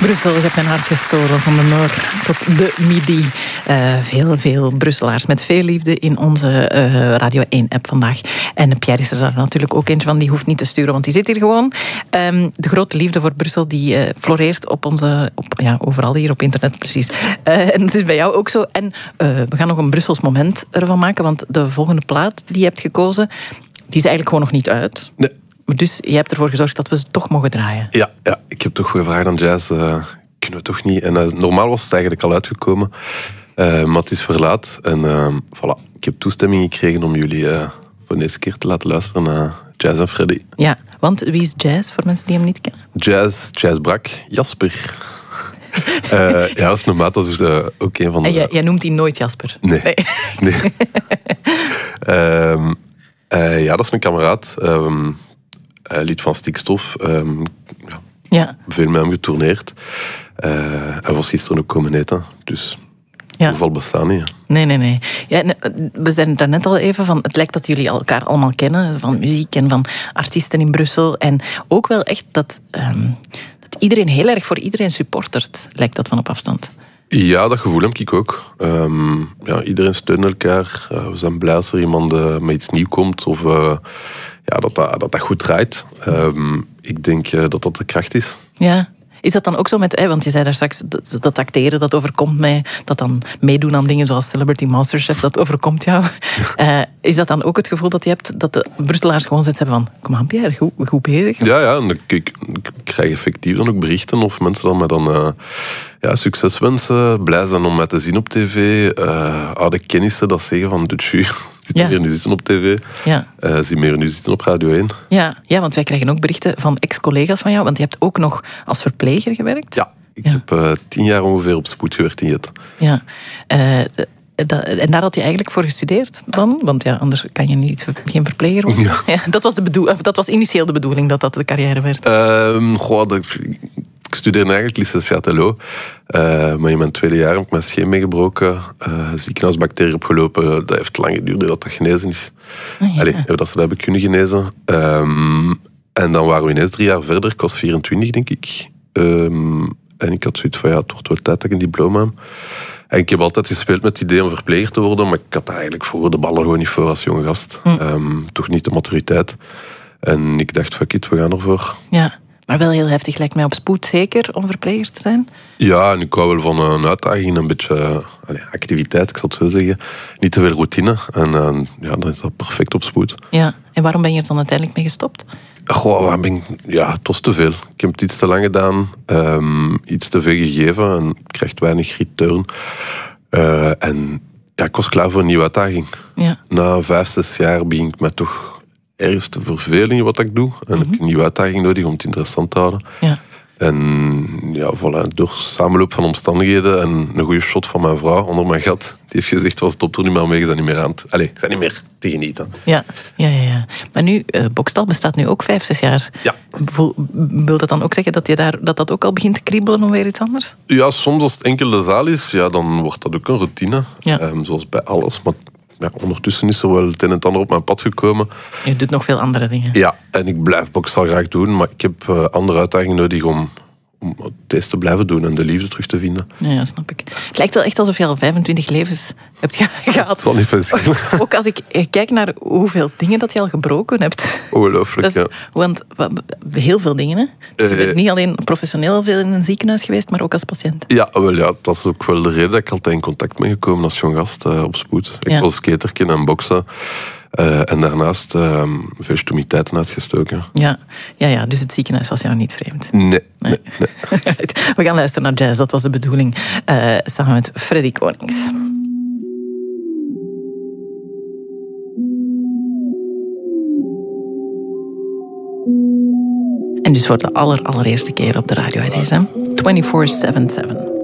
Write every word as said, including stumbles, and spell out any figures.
Brussel heeft mijn hart gestolen, van de Noord tot de Midi. Uh, veel, veel Brusselaars met veel liefde in onze uh, Radio één-app vandaag. En Pierre is er daar natuurlijk ook eentje van, die hoeft niet te sturen, want die zit hier gewoon. Um, de grote liefde voor Brussel, die uh, floreert op onze, op, ja, overal hier op internet, precies. Uh, en het is bij jou ook zo. En uh, we gaan nog een Brussels moment ervan maken, want de volgende plaat die je hebt gekozen, die is eigenlijk gewoon nog niet uit. Nee. Dus je hebt ervoor gezorgd dat we ze toch mogen draaien. Ja, ja, ik heb toch gevraagd aan Jazz, uh, kunnen we toch niet. En uh, normaal was het eigenlijk al uitgekomen, uh, maar het is verlaat. En uh, voilà, ik heb toestemming gekregen om jullie uh, voor deze keer te laten luisteren naar Jazz en Freddy. Ja, want wie is Jazz, voor mensen die hem niet kennen? Jazz, Jazz Brak, Jasper. uh, ja, dat is een maat, dat is uh, ook een van de... En jij, jij noemt die nooit Jasper? Nee. nee. nee. um, uh, ja, dat is een kameraad. Um, Uh, lid van Stikstof. Um, ja. Ja. Veel met hem getourneerd. Uh, hij was gisteren ook komen eten. Dus ja. Toeval bestaan niet. Nee, nee, nee. Ja, we zijn daar net al even van... Het lijkt dat jullie elkaar allemaal kennen. Van muziek en van artiesten in Brussel. En ook wel echt dat, um, dat iedereen heel erg voor iedereen supportert. Lijkt dat van op afstand. Ja, dat gevoel heb ik ook. Um, ja, iedereen steunt elkaar. Uh, we zijn blij als er iemand uh, met iets nieuws komt. Of... Uh, Ja, dat, dat, dat dat goed draait. Um, ik denk uh, dat dat de kracht is. Ja. Is dat dan ook zo met... Eh, want je zei daar straks, dat, dat acteren, dat overkomt mij. Dat dan meedoen aan dingen zoals Celebrity Masterchef, dat overkomt jou. Uh, is dat dan ook het gevoel dat je hebt, dat de Brusselaars gewoon zoiets hebben van... Kom aan Pierre, goed, goed bezig. Ja, ja. En ik, ik, ik krijg effectief dan ook berichten of mensen dan mij dan... Uh, ja, succes wensen, blij zijn om mij te zien op tv. Uh, oude kennissen dat zeggen van... Dutchu, zit ja. meer nu zitten op tv. Ja. Uh, zie meer nu zitten op Radio één. Ja, ja, want wij krijgen ook berichten van ex-collega's van jou. Want je hebt ook nog als verpleger gewerkt. Ja, ik ja. heb uh, tien jaar ongeveer op spoed gewerkt in Jet. Ja, uh, dat, en daar had je eigenlijk voor gestudeerd dan? Want ja, anders kan je niet, geen verpleger worden. Ja. Ja, dat, was de bedoel, of dat was initieel de bedoeling, dat dat de carrière werd. Uh, goh, dat... Ik studeerde eigenlijk licentiaat-lo, uh, maar in mijn tweede jaar heb ik mijn scheen meegebroken, uh, ziekenhuisbacterie opgelopen. Dat heeft lang geduurd dat dat genezen is. Oh, ja. Allee, dat ze dat hebben kunnen genezen. Um, en dan waren we ineens drie jaar verder. Ik was vierentwintig, denk ik. Um, en ik had zoiets van, ja, het wordt wel tijd dat ik een diploma heb. En ik heb altijd gespeeld met het idee om verpleger te worden, maar ik had daar eigenlijk voor de ballen gewoon niet voor als jonge gast. Hm. Um, toch niet de maturiteit. En ik dacht, fuck it, we gaan ervoor. Ja. Maar wel heel heftig, lijkt mij op spoed zeker, om verpleger te zijn? Ja, en ik hou wel van een uitdaging, een beetje uh, allez, activiteit, ik zal het zo zeggen. Niet te veel routine. En uh, ja, dan is dat perfect op spoed. Ja, en waarom ben je er dan uiteindelijk mee gestopt? Goh, waar ben ik... Ja, het was te veel. Ik heb het iets te lang gedaan, um, iets te veel gegeven en ik krijg weinig return. Uh, en ja, ik was klaar voor een nieuwe uitdaging. Ja. Na vijf, zes jaar begin ik me toch... ergens te vervelen in wat ik doe. En mm-hmm. heb ik een nieuwe uitdaging nodig om het interessant te houden. Ja. En ja, voilà, door samenloop van omstandigheden en een goede shot van mijn vrouw onder mijn gat, die heeft gezegd, was stop er niet meer mee, je bent niet meer aan het... Allee, je bent niet meer te genieten. Ja, ja, ja. ja. Maar nu, uh, Bokstal bestaat nu ook vijf, zes jaar. Ja. Voel, wil dat dan ook zeggen dat, je daar, dat dat ook al begint te kriebelen of weer iets anders? Ja, soms als het enkel de zaal is, ja, dan wordt dat ook een routine. Ja. Um, zoals bij alles, maar... Ja, ondertussen is er wel het een en het ander op mijn pad gekomen. Je doet nog veel andere dingen. Ja, en ik blijf boksal graag doen, maar ik heb uh, andere uitdagingen nodig om, om het te blijven doen en de liefde terug te vinden. Ja, ja, snap ik. Het lijkt wel echt alsof je al vijfentwintig levens hebt gehad. Dat zal niet verschillen. Ook als ik kijk naar hoeveel dingen dat je al gebroken hebt. Ongelooflijk, ja. Want heel veel dingen, hè? Dus je bent niet alleen professioneel veel in een ziekenhuis geweest, maar ook als patiënt. Ja, wel, ja, dat is ook wel de reden dat ik altijd in contact ben gekomen als jong gast uh, op spoed. Ik ja. was skaterken en boksen. Uh, en daarnaast uh, veel stomiteiten uitgestoken. Ja. Ja, ja, dus het ziekenhuis was jou niet vreemd. Nee. nee. nee, nee. We gaan luisteren naar jazz, dat was de bedoeling. Uh, samen met Freddy Konings. En dus voor de aller, allereerste keer op de radio, deze. vierentwintig zeven zeven.